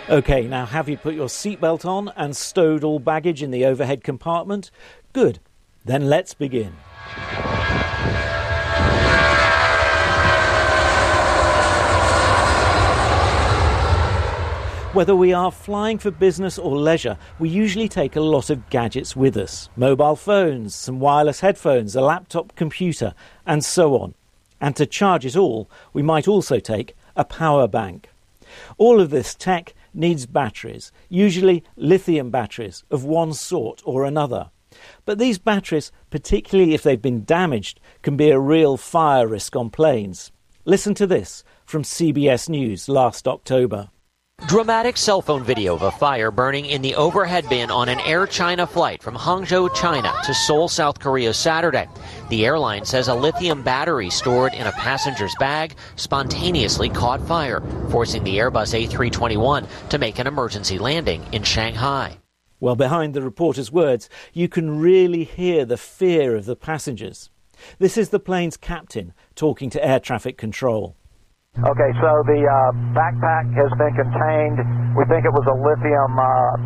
OK, now have you put your seatbelt on and stowed all baggage in the overhead compartment? Good. Then let's begin. Whether we are flying for business or leisure, we usually take a lot of gadgets with us. Mobile phones, some wireless headphones, a laptop computer, and so on. And to charge it all, we might also take a power bank. All of this tech needs batteries, usually lithium batteries of one sort or another. But these batteries, particularly if they've been damaged, can be a real fire risk on planes. Listen to this from CBS News last October. Dramatic cell phone video of a fire burning in the overhead bin on an Air China flight from Hangzhou, China to Seoul, South Korea Saturday. The airline says a lithium battery stored in a passenger's bag spontaneously caught fire, forcing the Airbus A321 to make an emergency landing in Shanghai. Well, behind the reporter's words, you can really hear the fear of the passengers. This is the plane's captain talking to air traffic control. Okay, so the backpack has been contained. We think it was a lithium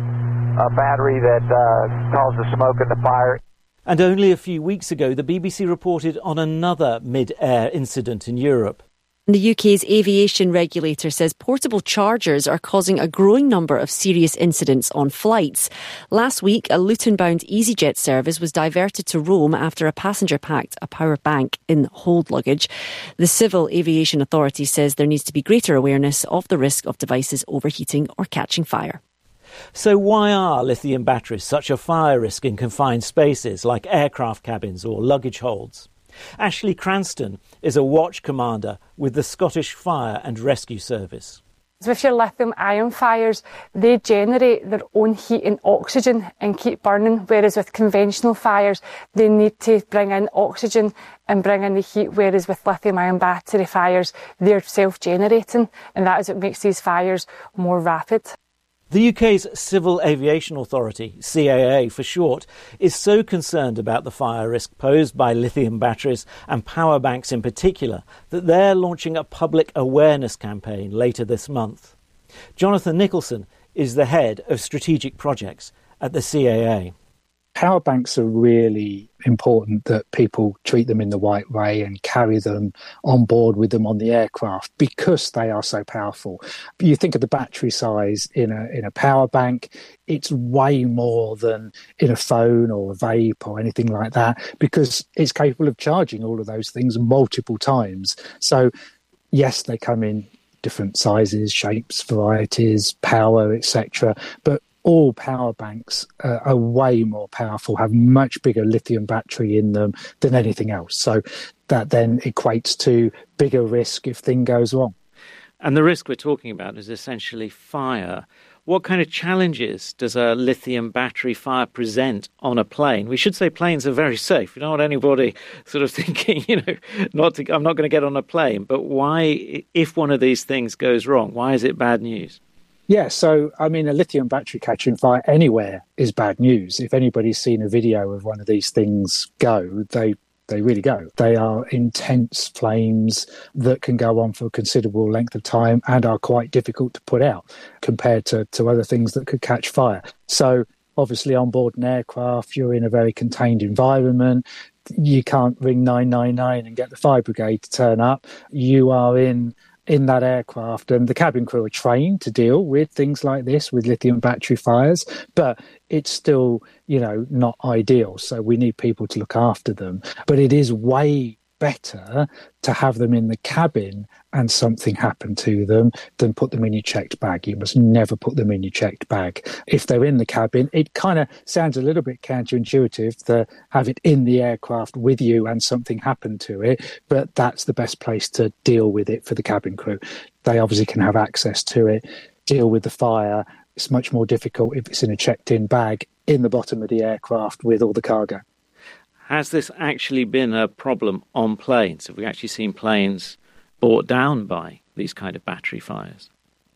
battery that caused the smoke and the fire. And only a few weeks ago, the BBC reported on another mid-air incident in Europe. The UK's aviation regulator says portable chargers are causing a growing number of serious incidents on flights. Last week, a Luton-bound EasyJet service was diverted to Rome after a passenger packed a power bank in hold luggage. The Civil Aviation Authority says there needs to be greater awareness of the risk of devices overheating or catching fire. So why are lithium batteries such a fire risk in confined spaces like aircraft cabins or luggage holds? Ashley Cranston is a watch commander with the Scottish Fire and Rescue Service. With your lithium-ion fires, they generate their own heat and oxygen and keep burning, whereas with conventional fires, they need to bring in oxygen and bring in the heat, whereas with lithium-ion battery fires, they're self-generating, and that is what makes these fires more rapid. The UK's Civil Aviation Authority, CAA for short, is so concerned about the fire risk posed by lithium batteries and power banks in particular that they're launching a public awareness campaign later this month. Jonathan Nicholson is the head of strategic projects at the CAA. Power banks are really important that people treat them in the right way and carry them on board with them on the aircraft because they are so powerful. You think of the battery size in a power bank, it's way more than in a phone or a vape or anything like that because it's capable of charging all of those things multiple times. So yes, they come in different sizes, shapes, varieties, power, etc. But all power banks are way more powerful, have much bigger lithium battery in them than anything else. So that then equates to bigger risk if thing goes wrong. And the risk we're talking about is essentially fire. What kind of challenges does a lithium battery fire present on a plane? We should say planes are very safe. You don't want anybody sort of thinking, I'm not going to get on a plane. But why, if one of these things goes wrong, why is it bad news? Yeah, so, a lithium battery catching fire anywhere is bad news. If anybody's seen a video of one of these things go, they really go. They are intense flames that can go on for a considerable length of time and are quite difficult to put out compared to other things that could catch fire. So, obviously, on board an aircraft, you're in a very contained environment. You can't ring 999 and get the fire brigade to turn up. You are in that aircraft, and the cabin crew are trained to deal with things like this, with lithium battery fires, but it's still, not ideal. So we need people to look after them. But it is way better to have them in the cabin and something happen to them than put them in your checked bag. You must never put them in your checked bag. If they're in the cabin, it kind of sounds a little bit counterintuitive to have it in the aircraft with you and something happen to it, but that's the best place to deal with it for the cabin crew. They obviously can have access to it, deal with the fire. It's much more difficult if it's in a checked-in bag in the bottom of the aircraft with all the cargo. Has this actually been a problem on planes? Have we actually seen planes brought down by these kind of battery fires?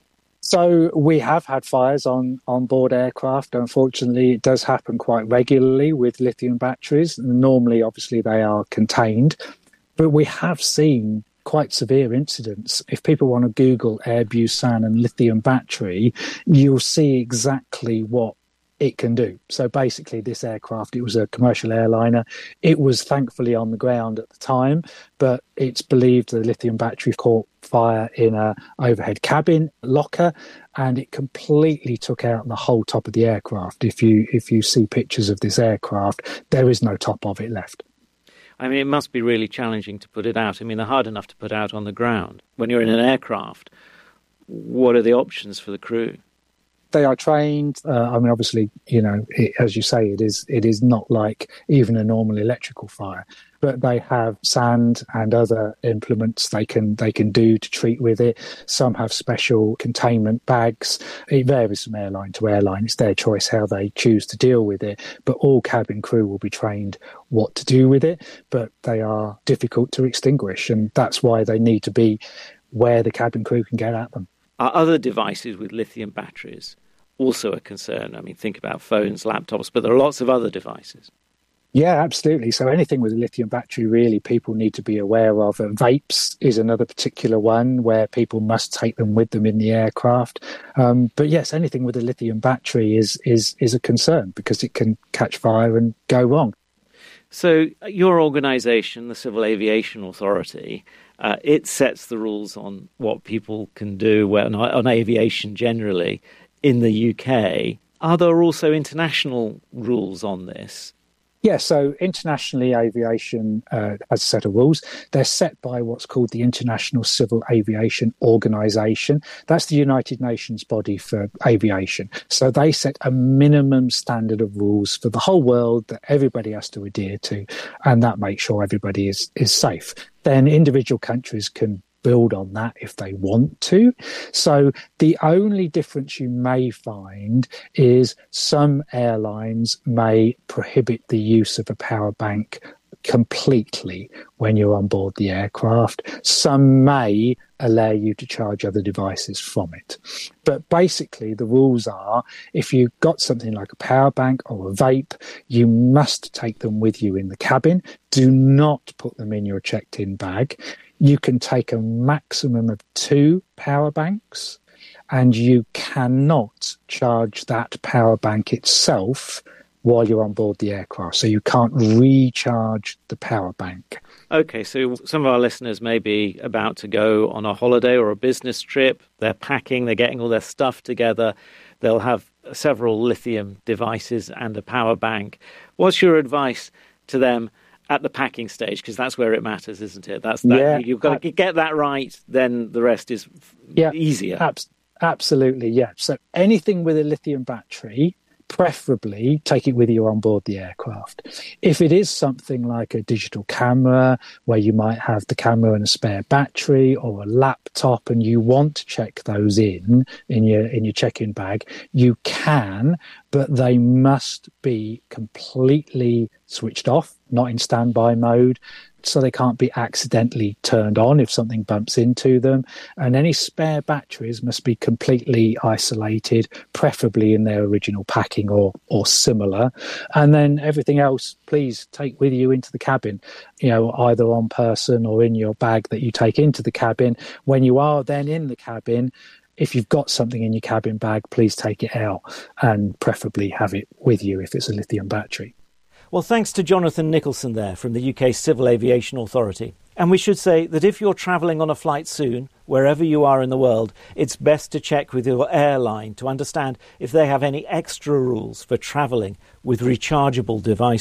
So we have had fires on board aircraft. Unfortunately, it does happen quite regularly with lithium batteries. Normally, obviously, they are contained. But we have seen quite severe incidents. If people want to Google AirBusan and lithium battery, you'll see exactly what it can do. So basically this aircraft, it was a commercial airliner. It was thankfully on the ground at the time, but it's believed the lithium battery caught fire in a overhead cabin locker, and it completely took out the whole top of the aircraft. If you see pictures of this aircraft, there is no top of it left. I mean, it must be really challenging to put it out. I mean, they're hard enough to put out on the ground. When you're in an aircraft, what are the options for the crew? They are trained. I mean, obviously, as you say, it is not like even a normal electrical fire, but they have sand and other implements they can do to treat with it. Some have special containment bags. It varies from airline to airline. It's their choice how they choose to deal with it. But all cabin crew will be trained what to do with it. But they are difficult to extinguish, and that's why they need to be where the cabin crew can get at them. Are other devices with lithium batteries also a concern? I mean, think about phones, laptops, but there are lots of other devices. Yeah, absolutely. So anything with a lithium battery, really, people need to be aware of. Vapes is another particular one where people must take them with them in the aircraft. But yes, anything with a lithium battery is a concern because it can catch fire and go wrong. So your organisation, the Civil Aviation Authority, it sets the rules on what people can do on aviation generally in the UK. Are there also international rules on this? Yeah, so internationally, aviation has a set of rules. They're set by what's called the International Civil Aviation Organization. That's the United Nations body for aviation. So they set a minimum standard of rules for the whole world that everybody has to adhere to, and that makes sure everybody is safe. Then individual countries can build on that if they want to. So the only difference you may find is some airlines may prohibit the use of a power bank completely when you're on board the aircraft. Some may allow you to charge other devices from it. But basically the rules are, if you've got something like a power bank or a vape, you must take them with you in the cabin. Do not put them in your checked-in bag. You can take a maximum of 2 power banks, and you cannot charge that power bank itself while you're on board the aircraft. So you can't recharge the power bank. Okay, so some of our listeners may be about to go on a holiday or a business trip. They're packing, they're getting all their stuff together. They'll have several lithium devices and a power bank. What's your advice to them at the packing stage? Because that's where it matters, isn't it? Yeah, you've got to get that right, then the rest is easier. Absolutely, yeah. So anything with a lithium battery, preferably take it with you on board the aircraft. If it is something like a digital camera where you might have the camera and a spare battery, or a laptop, and you want to check those in your check-in bag, you can, but they must be completely switched off, not in standby mode, so they can't be accidentally turned on if something bumps into them. And any spare batteries must be completely isolated, preferably in their original packing or similar. And then everything else, please take with you into the cabin, either on person or in your bag that you take into the cabin. When you are then in the cabin, if you've got something in your cabin bag, please take it out and preferably have it with you if it's a lithium battery. Well, thanks to Jonathan Nicholson there from the UK Civil Aviation Authority. And we should say that if you're travelling on a flight soon, wherever you are in the world, it's best to check with your airline to understand if they have any extra rules for travelling with rechargeable devices.